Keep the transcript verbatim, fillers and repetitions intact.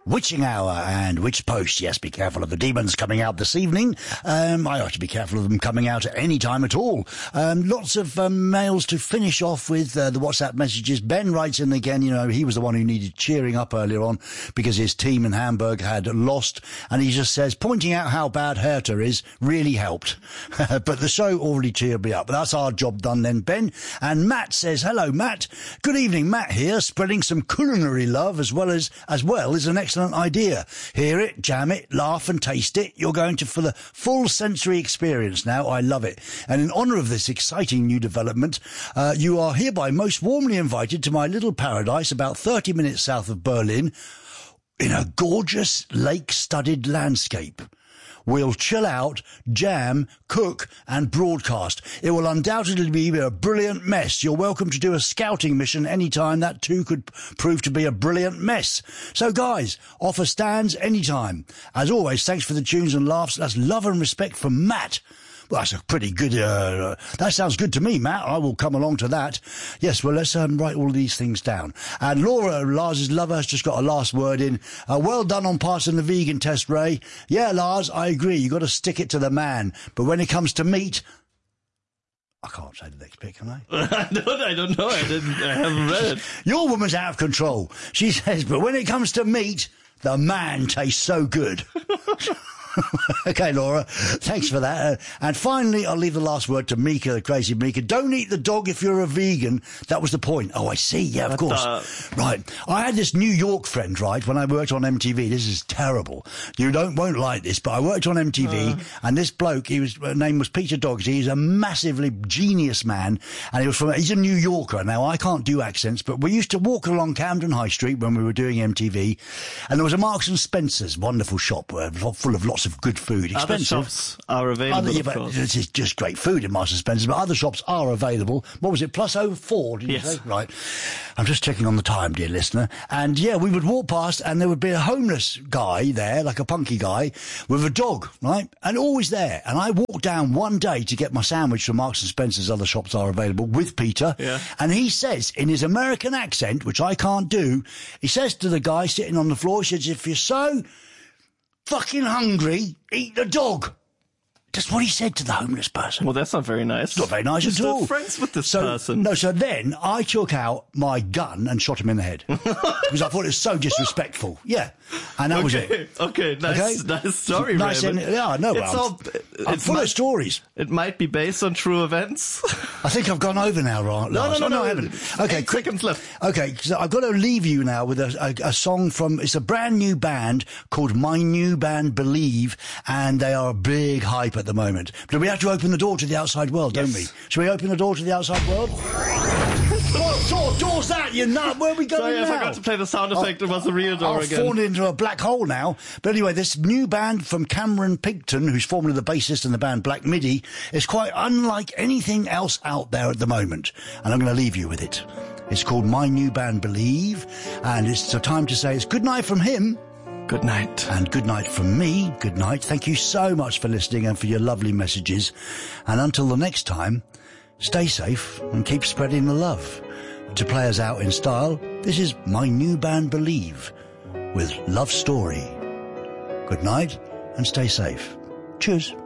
Witching Hour and Witch Post. Yes, be careful of the demons coming out this evening. Um, I ought to be careful of them coming out at any time at all. Um, lots of um, mails to finish off with uh, the WhatsApp messages. Ben writes in again, you know, he was the one who needed cheering up earlier on because his team in Hamburg had lost. And he just says, pointing out how bad Hertha is really helped. But the show already cheered me up. But that's our job done then, Ben. And Matt says, hello, Matt. Good evening, Matt here, spreading some culinary love as well as, as well as an excellent idea. Hear it, jam it, laugh and taste it. You're going to for the full sensory experience now. I love it. And in honour of this exciting new development, uh, you are hereby most warmly invited to my little paradise about thirty minutes south of Berlin in a gorgeous lake-studded landscape. We'll chill out, jam, cook and broadcast. It will undoubtedly be a brilliant mess. You're welcome to do a scouting mission anytime. That too could prove to be a brilliant mess. So guys, offer stands anytime. As always, thanks for the tunes and laughs. That's love and respect from Matt. Well, that's a pretty good, uh, that sounds good to me, Matt. I will come along to that. Yes, well, let's um, write all these things down. And Laura, Lars's lover, has just got a last word in. Uh, well done on passing the vegan test, Ray. Yeah, Lars, I agree. You've got to stick it to the man. But when it comes to meat, I can't say the next bit, can I? I don't, I don't know. I didn't, I haven't read it. Your woman's out of control. She says, but when it comes to meat, the man tastes so good. Okay, Laura, thanks for that. Uh, and finally, I'll leave the last word to Mika, the crazy Mika. Don't eat the dog if you're a vegan. That was the point. Oh, I see. Yeah, of course. Uh... Right. I had this New York friend, right, when I worked on M T V. This is terrible. You don't won't like this, but I worked on M T V, uh... and this bloke, he was, his name was Peter Dogsy. He's a massively genius man, and he was from, he's a New Yorker. Now, I can't do accents, but we used to walk along Camden High Street when we were doing M T V, and there was a Marks and Spencer's, wonderful shop, uh, full of lots of good food. Expensive. Other shops are available. Other, yeah, but this is just great food in Marks and Spencer's, but other shops are available. What was it? Plus oh four, did you yes. say? Right. I'm just checking on the time, dear listener. And yeah, we would walk past and there would be a homeless guy there, like a punky guy, with a dog, right? And always there. And I walked down one day to get my sandwich from Marks and Spencer's, other shops are available, with Peter. Yeah. And he says, in his American accent, which I can't do, he says to the guy sitting on the floor, he says, if you're so fucking hungry, eat the dog. That's what he said to the homeless person. Well, that's not very nice. It's not very nice You're at all. Still friends with this so, person. No, so then I took out my gun and shot him in the head because I thought it was so disrespectful. Yeah, and that okay. was it. Okay, nice, okay? nice story, nice Raymond. End, yeah, I know. It's I'm, all, I'm it's full might, of stories. It might be based on true events. I think I've gone over now, right? No, no, no, oh, no, no, I haven't. Okay, Eight seconds left. Okay, so I've got to leave you now with a, a, a song from. It's a brand new band called My New Band Believe, and they are a big hype at the moment. But we have to open the door to the outside world, yes. don't we? Shall we open the door to the outside world? What door, door's that, you nut? Where are we going Sorry, now? I forgot to play the sound effect. I'll, it was a real door I'll again. I've fallen into a black hole now. But anyway, this new band from Cameron Pigton, who's formerly the bassist in the band Black Midi, is quite unlike anything else out there at the moment. And I'm going to leave you with it. It's called My New Band Believe, and it's a time to say it's good night from him. Good night. And good night from me. Good night. Thank you so much for listening and for your lovely messages. And until the next time, stay safe and keep spreading the love. To play us out in style, this is My New Band Believe with Love Story. Good night and stay safe. Cheers.